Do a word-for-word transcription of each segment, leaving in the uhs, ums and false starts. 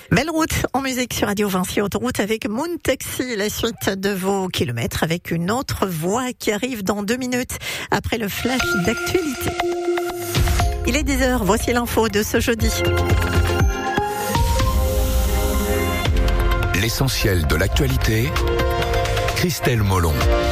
Belle route en musique sur Radio Vinci Autoroute avec Moon Taxi, la suite de vos kilomètres avec une autre voix qui arrive dans deux minutes après le flash d'actualité. Il est dix heures, voici l'info de ce jeudi. L'essentiel de l'actualité, Christelle Molon.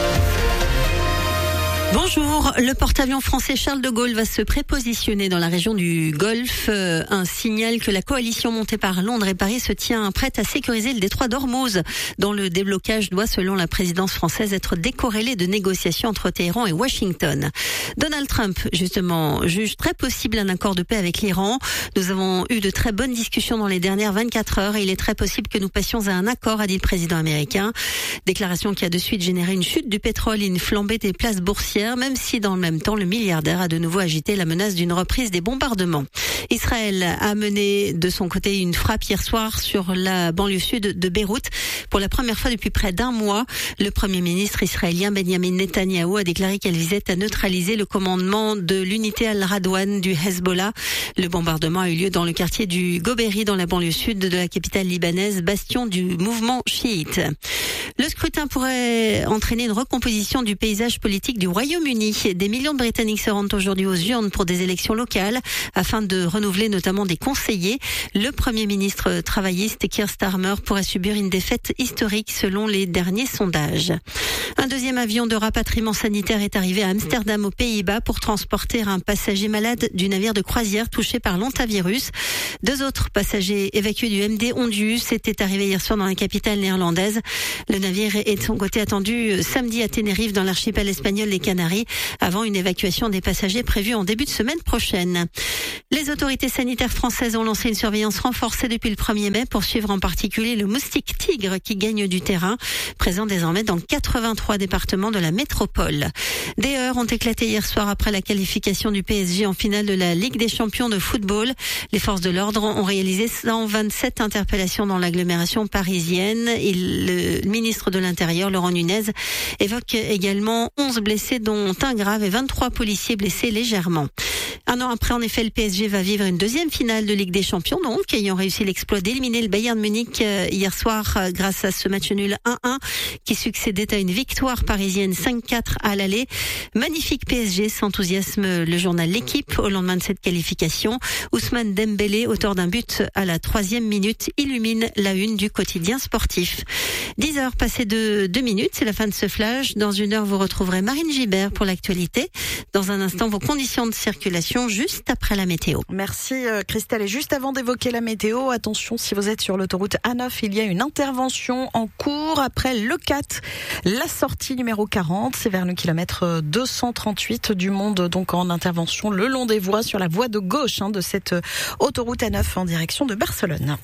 Bonjour, le porte-avions français Charles de Gaulle va se prépositionner dans la région du Golfe. Euh, un signal que la coalition montée par Londres et Paris se tient prête à sécuriser le détroit d'Ormuz, dont le déblocage doit, selon la présidence française, être décorrélé de négociations entre Téhéran et Washington. Donald Trump, justement, juge très possible un accord de paix avec l'Iran. Nous avons eu de très bonnes discussions dans les dernières vingt-quatre heures et il est très possible que nous passions à un accord, a dit le président américain. Déclaration qui a de suite généré une chute du pétrole et une flambée des places boursières, même si dans le même temps, le milliardaire a de nouveau agité la menace d'une reprise des bombardements. Israël a mené de son côté une frappe hier soir sur la banlieue sud de Beyrouth. Pour la première fois depuis près d'un mois, le premier ministre israélien Benjamin Netanyahou a déclaré qu'elle visait à neutraliser le commandement de l'unité Al-Radwan du Hezbollah. Le bombardement a eu lieu dans le quartier du Goberi, dans la banlieue sud de la capitale libanaise, bastion du mouvement chiite. Le scrutin pourrait entraîner une recomposition du paysage politique du Royaume-Uni. Des millions de Britanniques se rendent aujourd'hui aux urnes pour des élections locales afin de renouveler notamment des conseillers. Le Premier ministre travailliste Keir Starmer pourrait subir une défaite historique selon les derniers sondages. Un deuxième avion de rapatriement sanitaire est arrivé à Amsterdam aux Pays-Bas pour transporter un passager malade du navire de croisière touché par l'hantavirus. Deux autres passagers évacués du M D Ondius étaient arrivés hier soir dans la capitale néerlandaise. Le navire est de son côté attendu samedi à Tenerife dans l'archipel espagnol des Canaries avant une évacuation des passagers prévue en début de semaine prochaine. Les autorités sanitaires françaises ont lancé une surveillance renforcée depuis le premier mai pour suivre en particulier le moustique tigre qui gagne du terrain, présent désormais dans quatre-vingt-trois départements de la métropole. Des heurts ont éclaté hier soir après la qualification du P S G en finale de la Ligue des champions de football. Les forces de l'ordre ont réalisé cent vingt-sept interpellations dans l'agglomération parisienne et le ministre de l'Intérieur, Laurent Nunez, évoque également onze blessés dont un grave et vingt-trois policiers blessés légèrement. Un an après, en effet, le P S G va vivre une deuxième finale de Ligue des Champions, donc, ayant réussi l'exploit d'éliminer le Bayern Munich hier soir grâce à ce match nul un un qui succédait à une victoire parisienne cinq quatre à l'aller. Magnifique P S G, s'enthousiasme le journal L'Équipe au lendemain de cette qualification. Ousmane Dembélé, auteur d'un but à la troisième minute, illumine la une du quotidien sportif. dix heures passées de deux minutes, c'est la fin de ce flash. Dans une heure, vous retrouverez Marine Gibert pour l'actualité. Dans un instant, vos conditions de circulation juste après la météo. Merci Christelle. Et juste avant d'évoquer la météo, attention, si vous êtes sur l'autoroute A neuf, il y a une intervention en cours après le quatre. La sortie numéro quarante, c'est vers le kilomètre deux cent trente-huit du monde, donc en intervention le long des voies sur la voie de gauche hein, de cette autoroute A neuf en direction de Barcelone.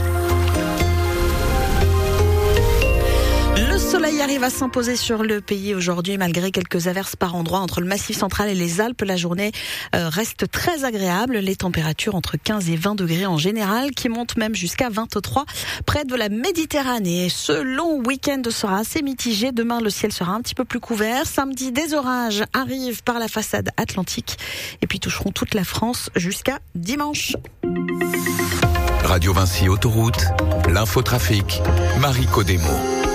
Le soleil arrive à s'imposer sur le pays aujourd'hui, malgré quelques averses par endroits entre le Massif central et les Alpes. La journée euh, reste très agréable. Les températures entre quinze et vingt degrés en général, qui montent même jusqu'à vingt-trois près de la Méditerranée. Ce long week-end sera assez mitigé. Demain, le ciel sera un petit peu plus couvert. Samedi, des orages arrivent par la façade atlantique et puis toucheront toute la France jusqu'à dimanche. Radio Vinci Autoroute, l'infotrafic, Marie Codemo.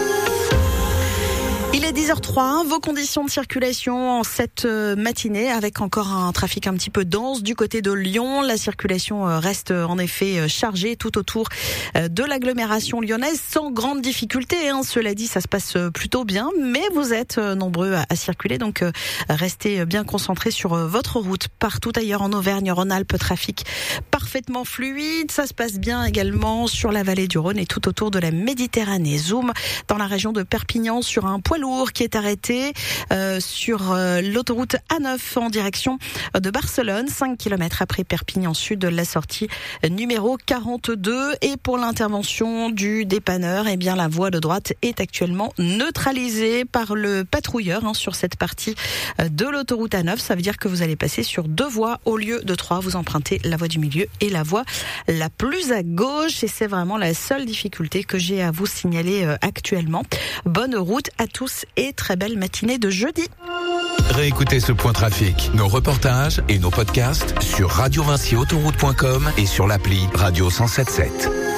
Il est dix heures trois, vos conditions de circulation en cette matinée avec encore un trafic un petit peu dense du côté de Lyon. La circulation reste en effet chargée tout autour de l'agglomération lyonnaise sans grande difficulté. Hein. Cela dit, ça se passe plutôt bien, mais vous êtes nombreux à circuler, donc restez bien concentrés sur votre route. Partout ailleurs en Auvergne-Rhône-Alpes, trafic parfaitement fluide. Ça se passe bien également sur la vallée du Rhône et tout autour de la Méditerranée. Zoom dans la région de Perpignan sur un poids lourd qui est arrêté euh, sur euh, l'autoroute A neuf en direction de Barcelone, cinq kilomètres après Perpignan Sud, la sortie numéro quarante-deux. Et pour l'intervention du dépanneur, eh bien la voie de droite est actuellement neutralisée par le patrouilleur hein, sur cette partie de l'autoroute A neuf. Ça veut dire que vous allez passer sur deux voies au lieu de trois. Vous empruntez la voie du milieu et la voie la plus à gauche. Et c'est vraiment la seule difficulté que j'ai à vous signaler euh, actuellement. Bonne route à tous et très belle matinée de jeudi. Réécoutez ce point trafic, nos reportages et nos podcasts sur radio vinci autoroute point com et sur l'appli Radio cent sept sept.